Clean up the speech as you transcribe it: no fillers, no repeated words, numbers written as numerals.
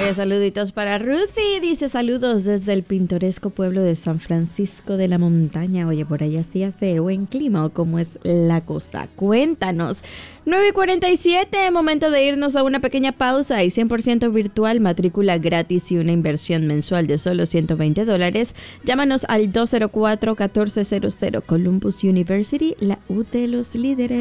Saluditos para Ruthie. Dice saludos desde el pintoresco pueblo de San Francisco de la Montaña. Oye, por allá sí hace buen clima o cómo es la cosa. Cuéntanos. 9:47, momento de irnos a una pequeña pausa y 100% virtual, matrícula gratis y una inversión mensual de solo $120. Llámanos al 204-1400. Columbus University, la U de los líderes.